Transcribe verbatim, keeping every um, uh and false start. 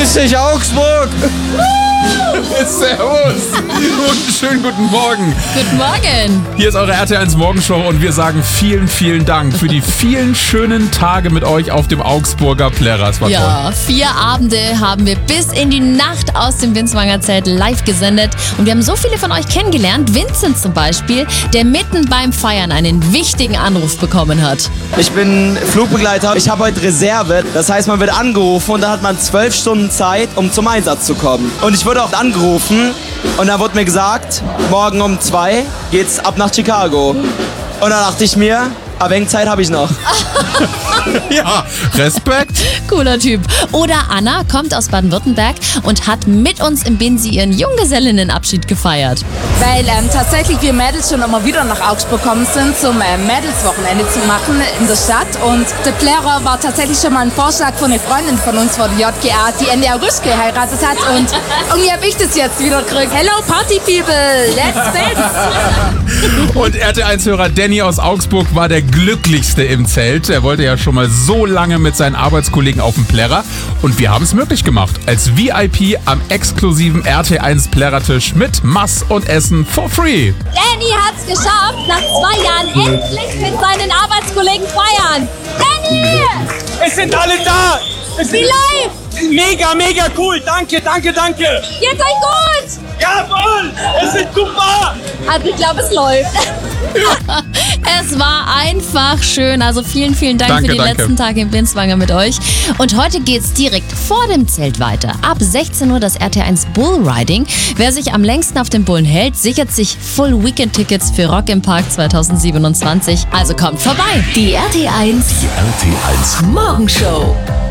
Grüß dich, Augsburg! Servus! Und schönen guten Morgen. Guten Morgen. Hier ist eure R T eins Morgenshow und wir sagen vielen, vielen Dank für die vielen schönen Tage mit euch auf dem Augsburger Plärrer. Es war Ja, toll. vier Abende haben wir bis in die Nacht aus dem Binswanger Zelt live gesendet. Und wir haben so viele von euch kennengelernt. Vincent zum Beispiel, der mitten beim Feiern einen wichtigen Anruf bekommen hat. Ich bin Flugbegleiter. Ich habe heute Reserve. Das heißt, man wird angerufen und dann hat man zwölf Stunden Zeit, um zum Einsatz zu kommen. Und ich wurde auch angerufen und da wurde mir gesagt, morgen um zwei geht's ab nach Chicago. Und da dachte ich mir, aber wenig Zeit habe ich noch. Ja, Respekt. Cooler Typ. Oder Anna kommt aus Baden-Württemberg und hat mit uns im Binsi ihren Junggesellinnenabschied gefeiert. Weil ähm, tatsächlich wir Mädels schon immer wieder nach Augsburg gekommen sind, zum äh, Mädelswochenende zu machen in der Stadt. Und der Plärrer war tatsächlich schon mal ein Vorschlag von einer Freundin von uns vor der J G A, die Ende August geheiratet hat. Und irgendwie habe ich das jetzt wieder gekriegt. Hello Party People, let's dance! Und R T eins-Hörer Danny aus Augsburg war der glücklichste im Zelt. Er wollte ja schon mal so lange mit seinen Arbeitskollegen auf dem Plärrer. Und wir haben es möglich gemacht. Als V I P am exklusiven R T eins Plärrertisch mit Mass und Essen for free. Danny hat's geschafft, nach zwei Jahren endlich mit seinen Arbeitskollegen feiern. Danny! Es sind alle da! Es Wie ist läuft's? mega, mega cool! Danke, danke, danke! Geht's euch gut? Jawohl! Es ist super! Also ich glaube, es läuft. Es war einfach schön. Also vielen, vielen Dank Danke, für die danke. letzten Tage im Binswanger mit euch. Und heute geht's direkt vor dem Zelt weiter. Ab sechzehn Uhr das R T eins Bullriding. Wer sich am längsten auf den Bullen hält, sichert sich Full Weekend Tickets für Rock im Park zwanzig siebenundzwanzig. Also kommt vorbei. Die R T eins R T eins Morgenshow.